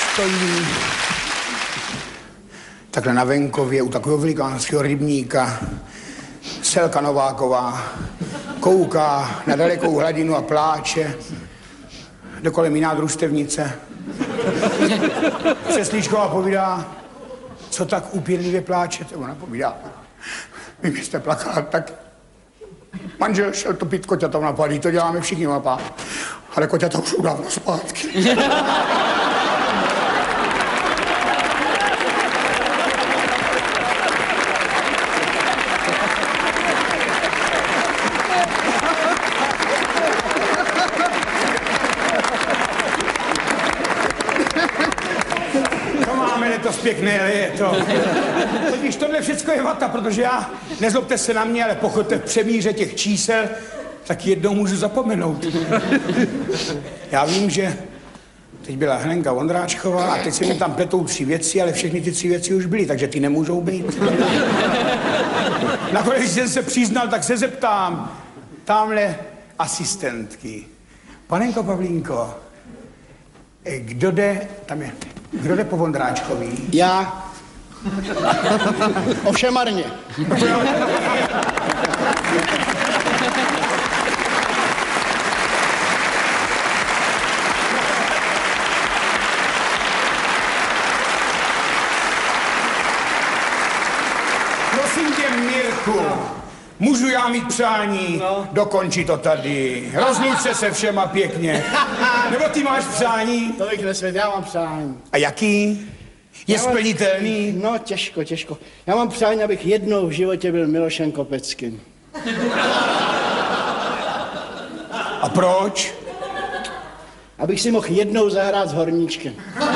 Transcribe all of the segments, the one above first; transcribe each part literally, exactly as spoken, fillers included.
stojí takhle na venkově u takového velikánského rybníka. Selka Nováková kouká na dalekou hladinu a pláče. Dokolem jiná družstevnice. Přeslíčková povídá, co tak úpěnlivě pláčete. Ona povídá, vy byste plakala tak. Manžel šel topit koťata v napadí, to děláme všichni v napádí. Ale koťata už udávno zpátky. To pěkné, ale je to. Totiž tohle všecko je vata, protože já, nezlobte se na mě, ale pochodte v přemíře těch čísel, tak jednou můžu zapomenout. Já vím, že teď byla Hlenka Vondráčková a teď se mi tam pletou tři věci, ale všechny ty tři věci už byly, takže ty nemůžou být. Nakonec, když jsem se přiznal, tak se zeptám tamhle asistentky. Panenko Pavlínko, kdo jde, tam je, kdo jde po Vondráčkový? Já. Ovšem marně. Prosím tě, Mirku, můžu já mít přání no. dokončit to tady? Rozluč se všema pěkně. Nebo ty máš přání? To bych nesvět, já mám přání. A jaký? Je já splnitelný? Mám, no, těžko, těžko. Já mám přání, abych jednou v životě byl Milošem Kopeckým. A proč? Abych si mohl jednou zahrát s Horníčkem.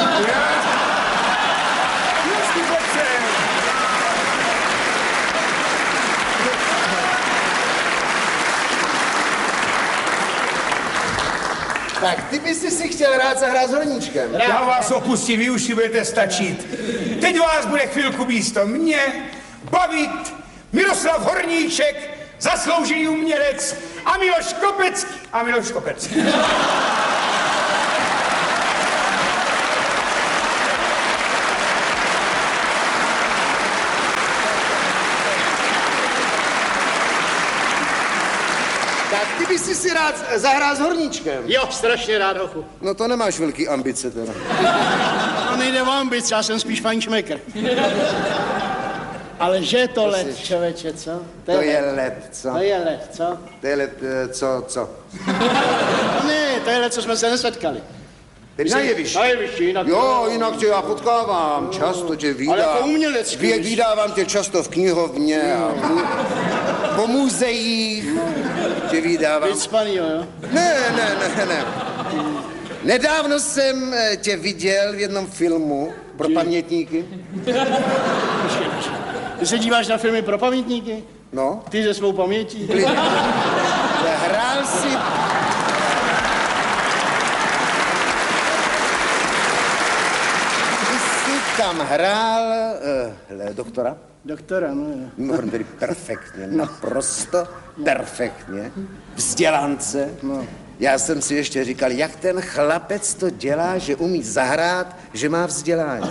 Tak, ty bys si chtěl rád zahrát s Horníčkem. Já vás opustím, vy už si budete stačit. Teď vás bude chvilku místo mě bavit Miroslav Horníček, zasloužený umělec, a Miloš Kopecký. A Miloš Kopecký. Tak ty bys si rád zahrál s Horníčkem. Jo, strašně rád, hochu. No to nemáš velký ambice teda. No nejde o ambice, já jsem spíš fajnšmekr. Ale že je to, to let, jsi... člověče, co? To je, to je let, co? To je let, co? To je let, co, co? No ne, to je let, co jsme se nesetkali. Tedy na jevišti. Na jevišti, jinak... Jo, jinak tě já potkávám, no, často tě vídám. Ale jako umělecký. Vídávám tě často v knihovně a po muzeích tě vídávám. Vycpaný, jo, jo? Ne, ne, ne, ne. Nedávno jsem tě viděl v jednom filmu pro Či? pamětníky. Ty se díváš na filmy pro pamětníky? No. Ty ze svou pamětí? Hrál si... Ty jsi tam hrál uh, doktora? Doktora, no jo. Mimochodem tedy perfektně, no. naprosto perfektně. Vzdělance. No. Já jsem si ještě říkal, jak ten chlapec to dělá, že umí zahrát, že má vzdělání.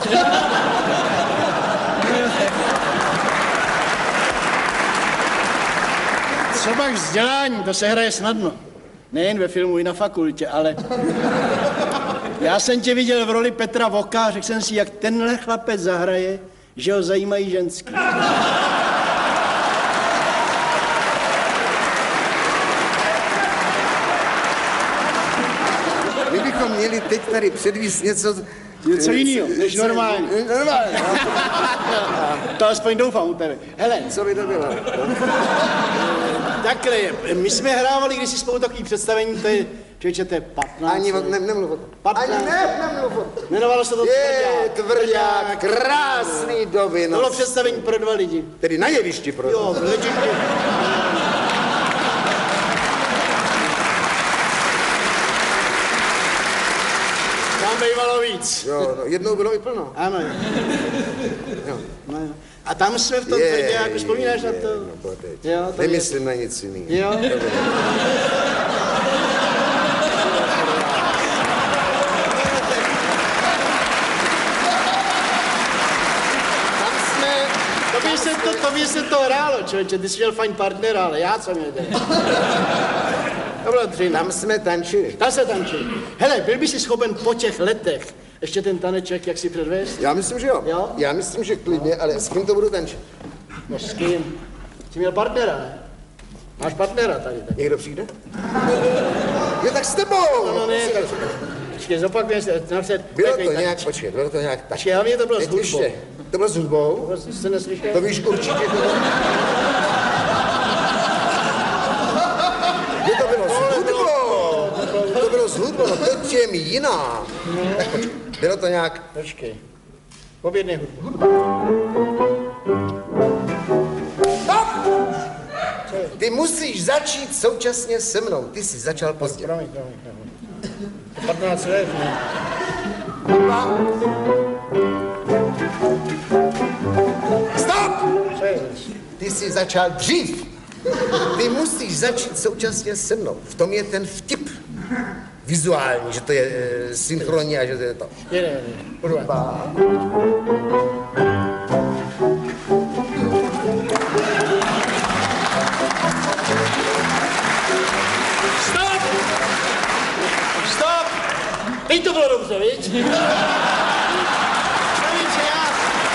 Co máš vzdělání, to se hraje snadno. Nejen ve filmu, i na fakultě, ale... Já jsem tě viděl v roli Petra Voka a řekl jsem si, jak tenhle chlapec zahraje, že ho zajímají ženský. My bychom měli teď tady předvíst něco... Něco jiného, než normálně. Normálně. To aspoň doufám u tebe. Hele. Co by to bylo? Takhle, my jsme hrávali kdysi spolu takový představení, to je, člověče, to je patnáct. Ani ne, nemluv o tom. patnáct. Ani ne, nemluv o tom. Jmenovalo se to Je, Tvrdák, krásný doby, no. To bylo představení pro dva lidi. Tedy na jevišti pro dva. Jo, v Legiště. Tam bývalo víc. Jo, no, jednou bylo i plno. Ano, jo. Jo. No, jo. A tam jsme v tom Tvrďáku, vzpomínáš na to? No, jo, to nemyslím je... na nic jiného. Jo. to, to by se to hrálo, člověče, ty jsi měl fajn partnera, ale já co měl tady. To bylo dřina. Tam jsme tančili. Tam se tančili. Hele, byl by si schopen po těch letech ještě ten taneček, jak si předvést? Já myslím, že jo. Jo? Já myslím, že klidně, ale s kým to budu tančit? No s kým? Jsi měl partnera, ne? Máš partnera tady. Tak. Někdo přijde? Jo, tak s tebou! No, no, ne, tak... Počkej, zopakujem se, napřed... Bylo to nějak, počkej, bylo to nějak tak. Počkej, hlavně to bylo s Teď hudbou. ještě. To bylo s hudbou? To jste neslyšel? To víš určitě. To bylo... Jo, to bylo s hudbou. To bylo s hudbou, no to těm jiná. Tak počkej, bylo to nějak... Počkej. Objednej hudbu. Stop! Ty musíš začít současně se mnou. Ty jsi začal pozdě. Promiň, promiň, promiň. To patnáct let, ne? Stop! Co je? Ty jsi začal dřív. Ty musíš začít současně se mnou. V tom je ten vtip. Vizuální, že to je e, synchronní a že to je to. Jede, jede. Urva. Stop! Stop! Teď to bylo dobře, viď? Člověče, já...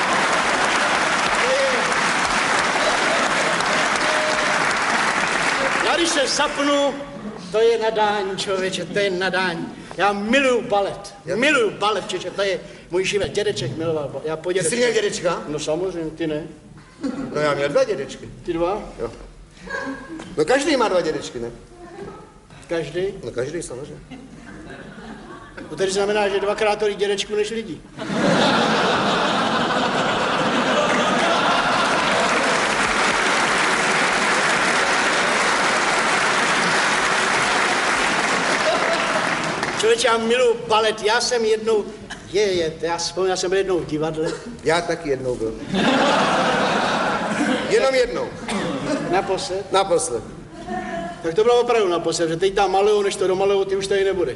Já když se zapnu, to je nadání, člověče, to je nadání. Já miluju balet, miluju balet, člověče, to je můj život. Dědeček miloval balet. Já po Ty jsi měl dědečka? No samozřejmě, ty ne. No já měl dva dědečky. Ty dva? Jo. No každý má dva dědečky, ne? Každý? No každý samozřejmě. To tedy znamená, že dvakrát tolik dědečků než lidí. Člověče, já miluji balet, já jsem jednou, je, je, já vzpomínám, já jsem byl jednou v divadle. Já taky jednou byl. Jenom jednou. Naposled? Naposled. Tak to bylo opravdu naposled, že teď tam malujou, než to domalujou, ty už tady nebudeš.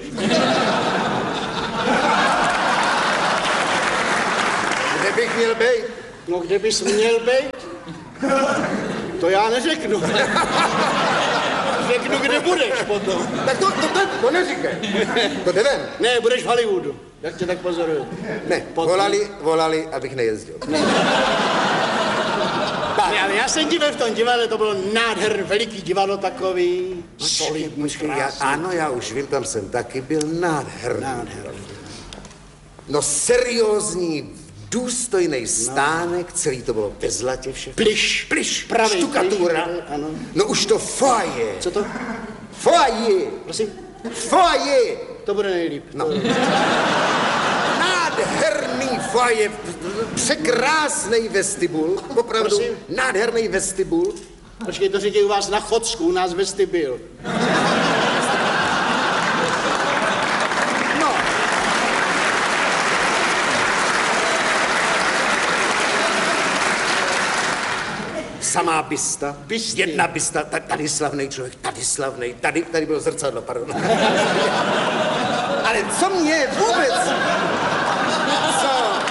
Kde bych měl být? No, kde bys měl být? To já neřeknu. Řeknu, kde budeš potom. Tak to, to, to, to neříkej. To jde ven. Ne, budeš v Hollywoodu, jak tě tak pozoruju. Ne, Potom. volali, volali, abych nejezdil. Ne, ale já jsem díval v tom divadle, to bylo nádherný, veliký divadlo takový, solidní, Já, krásný. ano, já už vím, tam jsem taky byl nádherný. Nádherný. No seriózní, důstojný stánek, celý to bylo ve zlatě všechno. Pliš. Pliš, Pravý štukatura. pliš, ano. No už to foaje. Co to? Foaje. Prosím? Foaje. To bude nejlíp. No. To... Nádherný foaje, překrásný vestibul, opravdu Prosím? nádherný vestibul. Počkej, to říkají u vás na Chodsku, u nás vestibil. No. Samá bysta, Bysty. jedna bysta, ta- tady slavný člověk, tady slavný, tady, tady bylo zrcadlo, pardon. Ale co mě vůbec, co,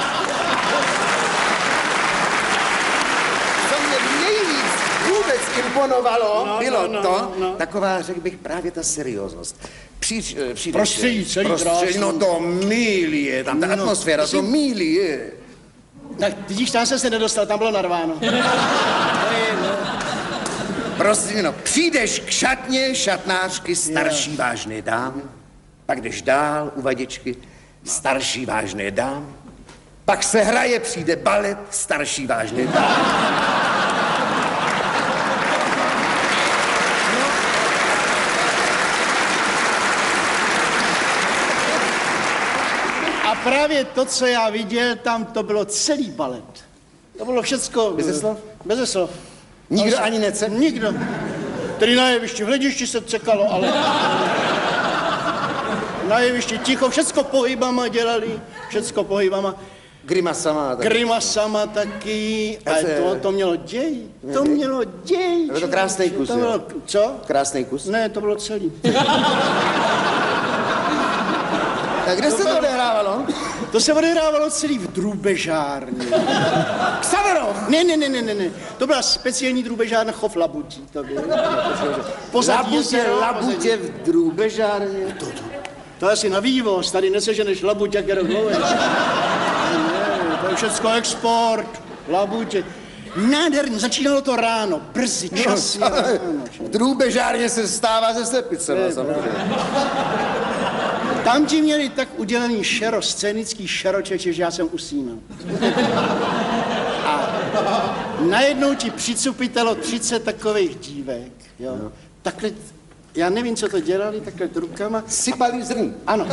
co mě nejvíc vůbec imponovalo, No, bylo no, no, to, no, no. taková, řekl bych, právě ta serióznost. Přijď, eh, přijdeš, Prostředí celý prostředí, krásný. no to milý je, tam ta No, atmosféra, to milý je. Tak vidíš, tam jsem se nedostal, tam bylo narváno. Prosím, no, přijdeš k šatně šatnářky starší vážné dámy, pak jdeš dál u vadičky starší vážné dámy, pak se hraje, přijde balet starší vážné dámy. A právě to, co já viděl, tam to bylo celý balet. To bylo všecko... Beze slov? Beze slov. Nikdo Ale- ani nece? Nikdo. Tedy na jevišti, v hledišti se cekalo, ale... Na jevišti ticho, všecko pohybama dělali, všecko pohybama. Grimasama. Tak. Grimasama taky, Já ale se- to, to mělo děj, to mělo děj. Bylo to krásný kus, To jo? bylo, co? Krásný kus. Ne, to bylo celý. Tak kde se to odehrávalo? To se odehrávalo celý v drůbežárně. Xaverov! Ne, ne, ne, ne, ne, ne. To byla speciální drůbežárna Chov labutí. To bylo. Pozadí Labutě, jezero, labutě v drůbežárně. To, to, to je asi na vývoz, tady neseženeš labutě, jak je dlouhé. Ne, to je všecko export, labutě. Nádherně, začínalo to ráno, brzy, časně. No, v drůbežárně se stává ze slepice, no, samozřejmě. Tam ti měli tak udělaný šero, scénický šeročeče, že já jsem usínal. A najednou ti přicupitelo třicet takových dívek, jo. No. Takhle, já nevím, co to dělali, takhle rukama. Sypali zrní. Ano.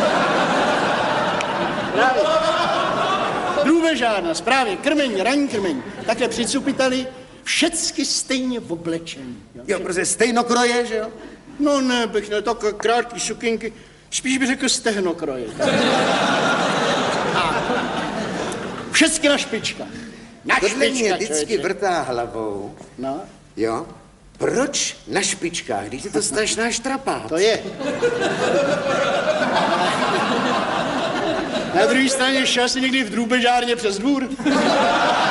Právě. Drůbežárna, správně, krmeň, ranní krmeň. Takhle přicupitali, všecky stejně oblečení. Jo, Jo, protože stejnokroje, že jo? No ne, bych ne, tak krátký sukinky, spíš bych řekl stehnokroje. A všecky na špičkách. Na Tohle mě špičkách, vždycky člověče. vrtá hlavou, No, jo? Proč na špičkách, když je to strašná štrapát? to je. Na druhé straně šel si někdy v drůbežárně přes dvůr.